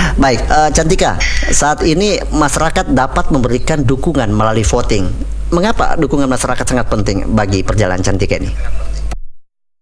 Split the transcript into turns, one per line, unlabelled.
Baik, Cantika, saat ini masyarakat dapat memberikan dukungan melalui voting. Mengapa dukungan masyarakat sangat penting bagi perjalanan Cantika ini?